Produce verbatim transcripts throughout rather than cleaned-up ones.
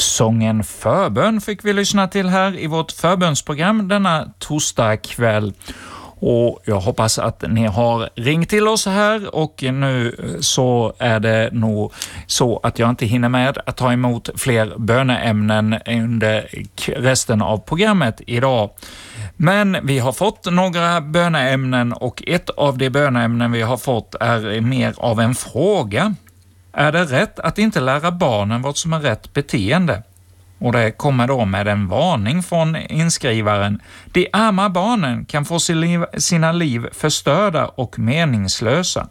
Sången Förbön fick vi lyssna till här i vårt förbönsprogram denna torsdag kväll. Och jag hoppas att ni har ringt till oss här, och nu så är det nog så att jag inte hinner med att ta emot fler böneämnen under resten av programmet idag. Men vi har fått några böneämnen, och ett av de böneämnen vi har fått är mer av en fråga. Är det rätt att inte lära barnen vad som är rätt beteende? Och det kommer då med en varning från inskrivaren. De arma barnen kan få sina liv förstörda och meningslösa.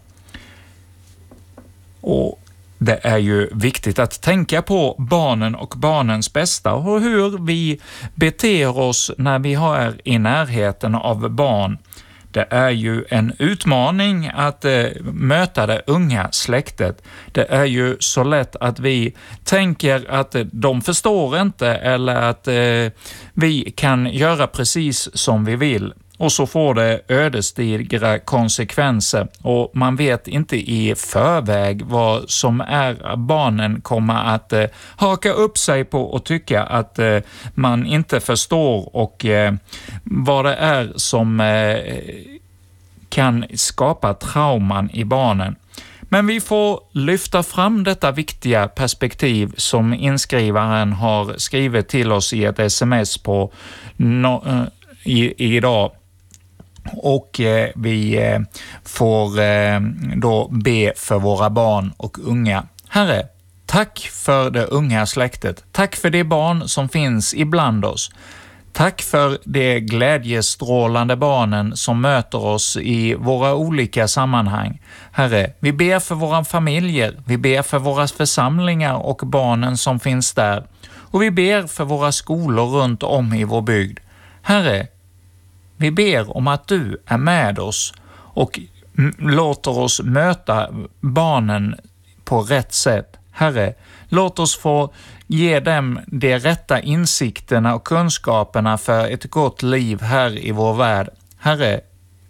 Och det är ju viktigt att tänka på barnen och barnens bästa och hur vi beter oss när vi är i närheten av barn. Det är ju en utmaning att eh, möta det unga släktet. Det är ju så lätt att vi tänker att eh, de förstår inte, eller att eh, vi kan göra precis som vi vill. Och så får det ödesdigra konsekvenser, och man vet inte i förväg vad som är barnen kommer att eh, haka upp sig på och tycka att eh, man inte förstår, och eh, vad det är som eh, kan skapa trauman i barnen. Men vi får lyfta fram detta viktiga perspektiv som inskrivaren har skrivit till oss i ett sms på no, eh, i, idag. Och eh, vi eh, får eh, då be för våra barn och unga. Herre, tack för det unga släktet. Tack för de barn som finns ibland oss. Tack för de glädjestrålande barnen som möter oss i våra olika sammanhang. Herre, vi ber för våra familjer, vi ber för våra församlingar och barnen som finns där. Och vi ber för våra skolor runt om i vår bygd. Herre, vi ber om att du är med oss och m- låter oss möta barnen på rätt sätt. Herre, låt oss få ge dem de rätta insikterna och kunskaperna för ett gott liv här i vår värld. Herre,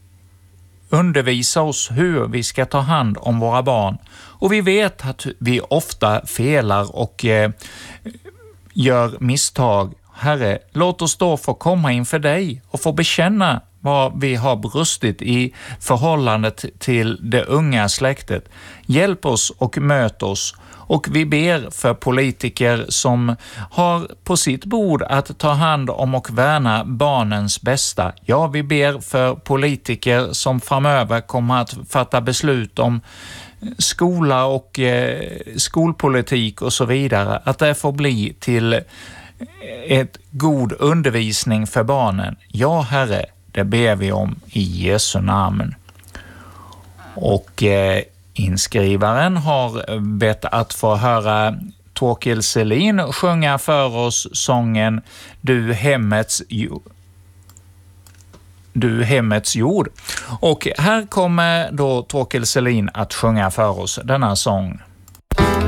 undervisa oss hur vi ska ta hand om våra barn. Och vi vet att vi ofta felar och eh, gör misstag. Herre, låt oss då få komma inför dig och få bekänna vad vi har brustit i förhållandet till det unga släktet. Hjälp oss och möt oss. Och vi ber för politiker som har på sitt bord att ta hand om och värna barnens bästa. Ja, vi ber för politiker som framöver kommer att fatta beslut om skola och eh, skolpolitik och så vidare. Att det får bli till ett god undervisning för barnen. Ja, Herre, det ber vi om i Jesu namn. Och eh, inskrivaren har bett att få höra Torkel Selin sjunga för oss sången Du hemmets jord. Du hemmets jord. Och här kommer då Torkel Selin att sjunga för oss denna sång.